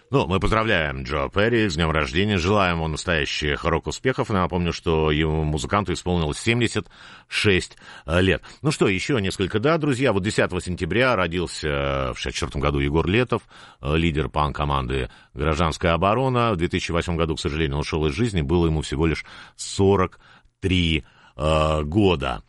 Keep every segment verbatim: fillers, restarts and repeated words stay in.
Ну, мы поздравляем Джо Перри с днем рождения, желаем ему настоящих рок-успехов. Напомню, что ему, музыканту, исполнилось семьдесят шесть лет. Ну что, еще несколько дат, друзья. Вот десятого сентября родился в шестьдесят четвёртом году Егор Летов, лидер панк-команды «Гражданская оборона». В две тысячи восьмом году, к сожалению, он ушел из жизни, было ему всего лишь сорок три э, года.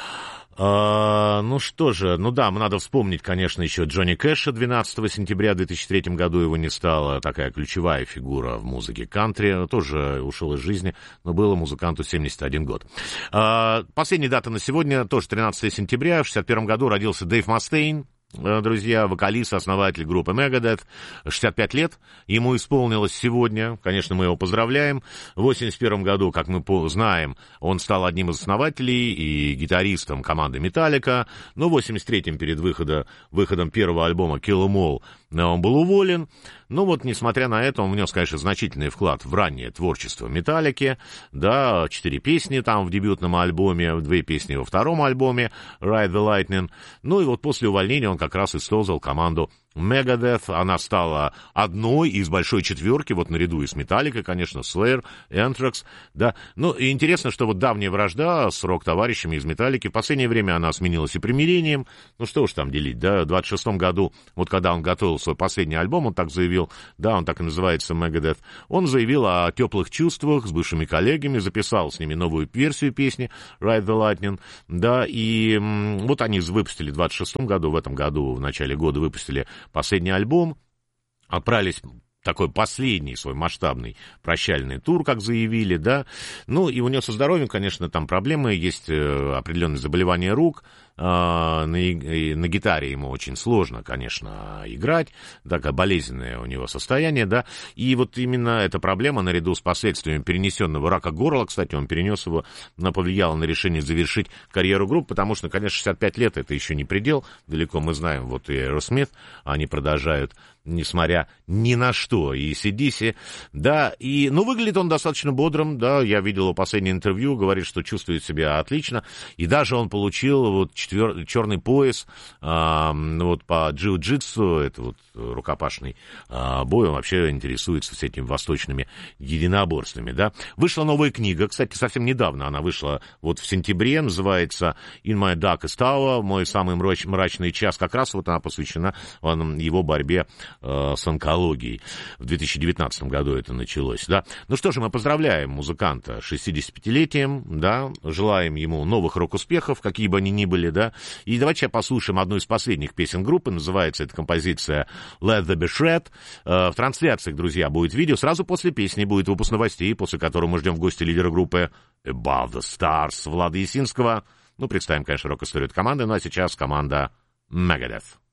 Uh, ну что же, ну да, надо вспомнить, конечно, еще Джонни Кэша. Двенадцатого сентября две тысячи третьем году его не стало, такая ключевая фигура в музыке кантри, тоже ушел из жизни, но было музыканту семьдесят один год. Uh, последняя дата на сегодня, тоже тринадцатого сентября, в шестьдесят первом году родился Дэйв Мастейн. Друзья, вокалист, основатель группы Megadeth, шестьдесят пять лет ему исполнилось сегодня, конечно, мы его поздравляем. В восемьдесят первом году, как мы знаем, он стал одним из основателей и гитаристом команды Metallica, но в восемьдесят третьем, перед выходом, выходом первого альбома Kill 'Em All, он был уволен. Ну вот, несмотря на это, он внес, конечно, значительный вклад в раннее творчество Металлики, да, четыре песни там в дебютном альбоме, две песни во втором альбоме, Ride the Lightning. Ну и вот после увольнения он как раз и создал команду Megadeth. Она стала одной из большой четверки, вот наряду и с Metallica, конечно, Slayer, Anthrax, да. Ну, и интересно, что вот давняя вражда с рок-товарищами из Metallica, в последнее время она сменилась и примирением. Ну, что уж там делить, да, в двадцать шестом году, вот когда он готовил свой последний альбом, он так заявил, да, он так и называется, Megadeth, он заявил о теплых чувствах с бывшими коллегами, записал с ними новую версию песни Ride the Lightning, да, и м, вот они выпустили в двадцать шестом году, в этом году, в начале года выпустили последний альбом, отправились такой последний свой масштабный прощальный тур, как заявили, да. Ну, и у него со здоровьем, конечно, там проблемы, есть определенные заболевания рук, на, на гитаре ему очень сложно, конечно, играть, такое болезненное у него состояние, да, и вот именно эта проблема, наряду с последствиями перенесенного рака горла, кстати, он перенес его, она повлияла на решение завершить карьеру группы, потому что, конечно, шестьдесят пять лет это еще не предел, далеко мы знаем, вот и Aerosmith, они продолжают, несмотря ни на что, и си ди си, да, и, ну, выглядит он достаточно бодрым, да, я видел его последнее интервью, говорит, что чувствует себя отлично, и даже он получил вот четвер... черный пояс, а, вот по джиу-джитсу, это вот рукопашный а, бой, он вообще интересуется всякими восточными единоборствами, да. Вышла новая книга, кстати, совсем недавно она вышла, вот в сентябре, называется In My Darkest Hour, мой самый мрач... мрачный час, как раз вот она посвящена он, его борьбе с онкологией. В две тысячи девятнадцатом году это началось, да. Ну что же, мы поздравляем музыканта с шестидесятипятилетием, да, желаем ему новых рок-успехов, какие бы они ни были, да. И давайте послушаем одну из последних песен группы, называется эта композиция Let There Be Shred. В трансляциях, друзья, будет видео, сразу после песни будет выпуск новостей, после которого мы ждем в гости лидера группы Above the Stars Влада Ясинского. Ну, представим, конечно, рок-историю от команды, ну а сейчас команда Megadeth.